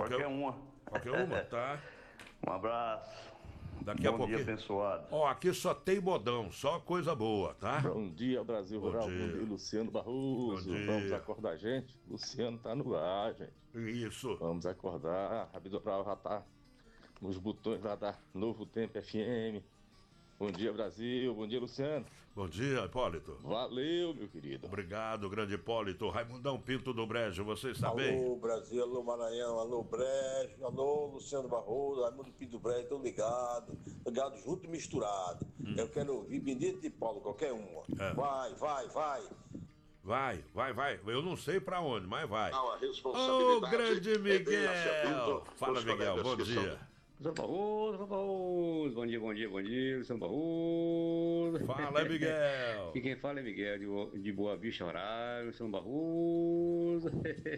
Qualquer uma. Qualquer uma, tá? Um abraço. Daqui a Bom pouquinho. dia, abençoado. Ó, aqui só tem modão, só coisa boa, tá? Bom dia, Brasil Bom Rural. dia. Bom dia, Luciano Barroso. Bom dia. Vamos acordar, gente? Luciano tá no ar, gente. Isso. Vamos acordar. A Rádio Rural já tá nos botões lá da Novo Tempo FM. Bom dia, Brasil. Bom dia, Luciano. Bom dia, Hipólito. Valeu, meu querido. Obrigado, grande Hipólito. Raimundão Pinto do Brejo, você está bem? Alô, Brasil, alô, Maranhão, alô, Brejo, alô, Luciano Barroso, Raimundo Pinto do Brejo, tô ligado junto e misturado. Eu quero ouvir Benedito de Paulo, qualquer uma. É. Vai. Vai. Eu não sei pra onde, mas vai. Não, a Ô, responsabilidade grande é Miguel. dele, Fala, Miguel, bom dia. Luciano Barroso. Bom dia, Luciano Barroso. Fala, Miguel. E quem fala é Miguel, de Boa Vista, Horário, Luciano Barroso.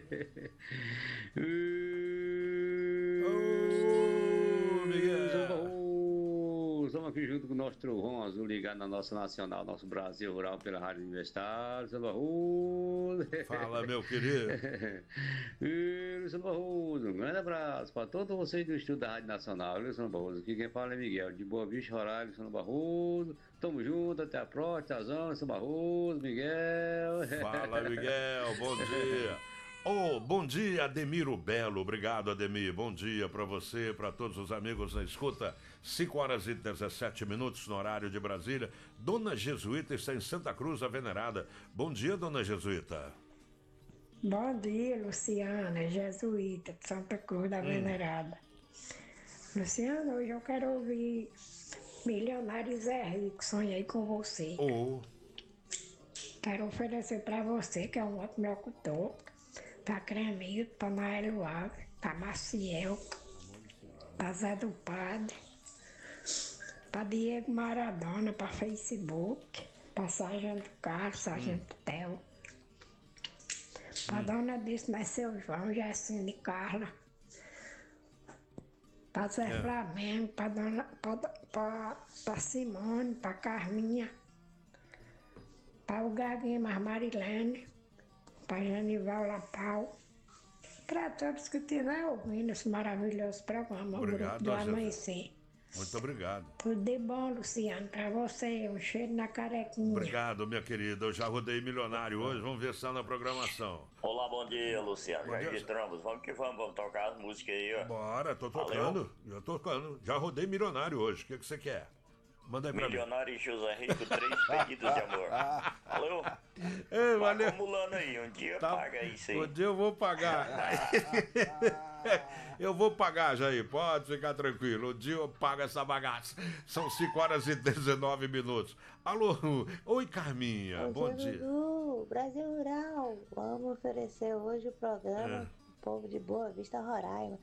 Ô, Miguel. Luciano Barroso. Estamos aqui junto com o nosso Trovão Azul ligado na nossa nacional, nosso Brasil Rural pela Rádio Universitária, Luciano Barroso. Fala, meu querido. Luciano Barroso, um grande abraço para todos vocês do Estúdio da Rádio Nacional, Luciano Barroso. Aqui quem fala é Miguel, de Boa Vista, Horário, Luciano Barroso. Tamo junto, até a próxima, Tazão, Luciano Barroso, Miguel. Fala, Miguel, bom dia. Oh, bom dia, Ademiro Belo. Obrigado, Ademir. Bom dia para você, para todos os amigos na escuta. 5h17 no horário de Brasília. Dona Jesuíta está em Santa Cruz, a Venerada. Bom dia, Dona Jesuíta. Bom dia, Luciana, Jesuíta, de Santa Cruz da Venerada. Luciana, hoje eu quero ouvir Milionário Zé Rico, sonhei com você. Oh, Quero oferecer para você, que é um ótimo locutor, para Cremito, para Maelo Alves, para Maciel, para Zé do Padre, para Diego Maradona, para Facebook, para Sargento Carlos, Sargento Theo, para Dona Disso, mas seu João, Jacine Carla, para Zé Flamengo, para Simone, para Carminha, para o Gaguinho Marilene, para Janival Lapau, para todos que estiverem ouvindo esse maravilhoso programa, Obrigado, o Grupo do Angela. Amanhecer. muito obrigado. Tudo de bom, Luciano, para você, um cheiro na carequinha. Obrigado, minha querida. Eu já rodei milionário hoje, vamos ver se está na programação. Olá, bom dia, Luciano. Bom Jair dia. de Trambos. Vamos que vamos tocar as músicas aí, ó. Bora, tô tocando. Já tocando. Já rodei milionário hoje. O que você quer? Manda aí pra mim. Milionário e José Rico, 3 pedidos de amor. Valeu? Ei, Vai valeu. acumulando aí, um dia Tá. paga isso aí. Um dia eu vou pagar. Eu vou pagar, Jair. Pode ficar tranquilo. Um dia eu pago essa bagaça. São 5h19. Alô. Oi, Carminha. Bom dia. Dudu, Brasil Rural. Vamos oferecer hoje o programa O Povo de Boa Vista, Roraima.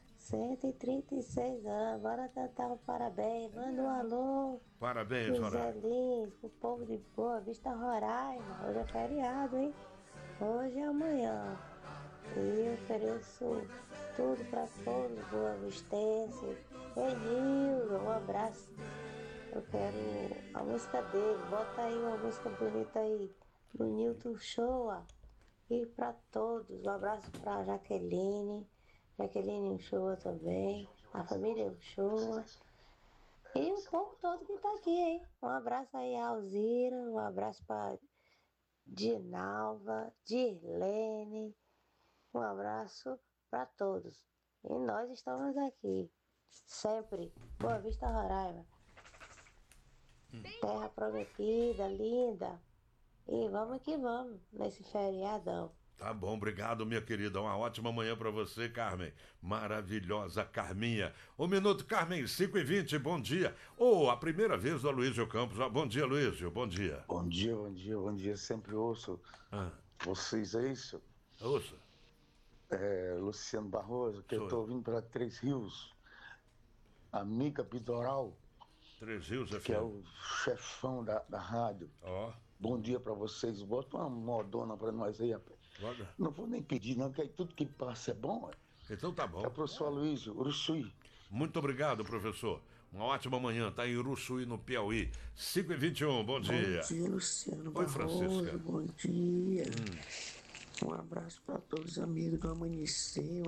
136 anos. Bora cantar um parabéns. Manda um alô. Parabéns, José Roraima. Lins, pro povo de Boa Vista, Roraima. Hoje é feriado, hein? Hoje é amanhã. E eu ofereço tudo para todos os boavistenses. Enildo, um abraço. Eu quero a música dele. Bota aí uma música bonita aí. Do Nilton Shoa. E para todos. Um abraço para Jaqueline Shoa também. A família Shoa. E o povo todo que tá aqui, hein? Um abraço aí a Alzira. Um abraço para Dinalva, Dirlene. Um abraço para todos. E nós estamos aqui. Sempre. Boa Vista, Roraima. Terra prometida, linda. E vamos que vamos nesse feriadão. Tá bom, obrigado, minha querida. Uma ótima manhã pra você, Carmen. Maravilhosa, Carminha. 1 minuto, Carmen, 5h20, bom dia. A primeira vez do Aloysio Campos. Bom dia, Aloysio, bom dia. Bom dia. Sempre ouço vocês, é isso? Ouça. Luciano Barroso, que Sou eu tô ouvindo para Três Rios. Amiga Pitoral, Três Rios, que é o chefão da rádio. Ó. Bom dia para vocês. Bota uma modona para nós aí, rapaz. Bora. Não vou nem pedir, não, que tudo que passa é bom. Então tá bom. É o professor Aloysio, Uruçuí. Muito obrigado, professor. Uma ótima manhã, tá em Uruçuí, no Piauí. 5h21, bom dia. Bom dia, Luciano Oi, Barroso. Francisca. Bom dia. Um abraço para todos os amigos do Amanhecer.